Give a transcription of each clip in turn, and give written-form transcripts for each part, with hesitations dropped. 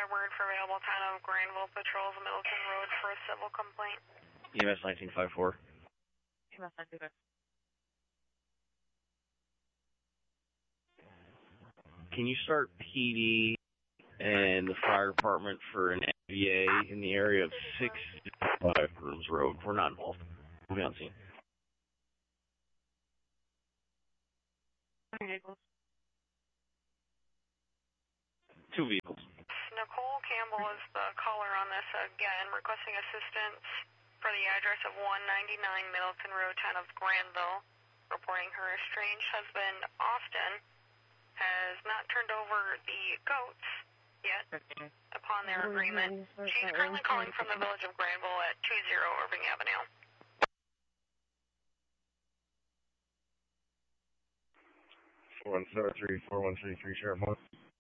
word for available town of Granville patrols Middleton Road for a civil complaint. EMS 1954. EMS 1954. Can you start PD and the fire department for an NVA in the area of 605 Grooms Road? We're not involved. We'll be on scene. Vehicles. 2 vehicles. Nicole Campbell is the caller on this again, requesting assistance for the address of 199 Middleton Road, town of Granville, reporting her estranged husband, Austin, has not turned over the goats yet upon their agreement. She's currently calling from the village of Granville at 20 Irving Avenue. Four 4133 Sheriff Moore.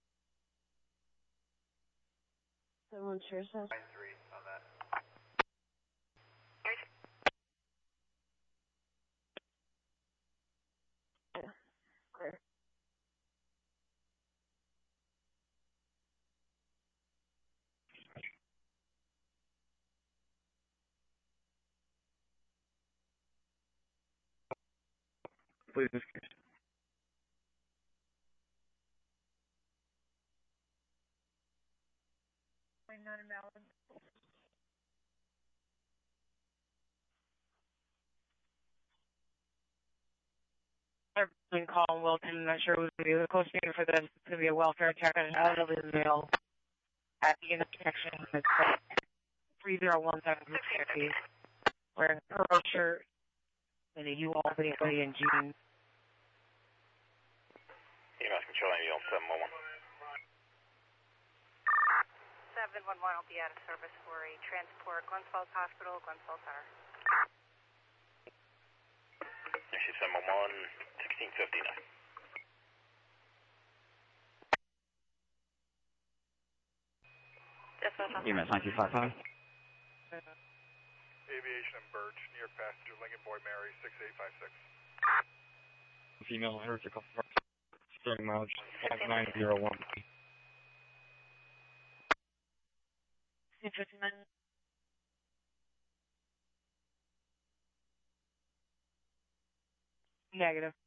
71 Sheriff's House. 93 on that. Yeah, clear. Please discuss. Not invalid. I've been calling Wilton. I'm not sure who's going to be the close name for this. It's going to be a welfare check on an elderly male at the intersection of 3017 Cherokee, wearing a purple shirt and a U-Albany hoodie and jeans. EMS control ambulance 711. 711 will be out of service for a transport, Glens Falls Hospital, Glens Falls Center. Actually 711, 1659. EMS 1955. Aviation and Birch, near passenger Lincoln Boy Mary, 6856. Female heretic of starting mileage 5901. 59. Negative.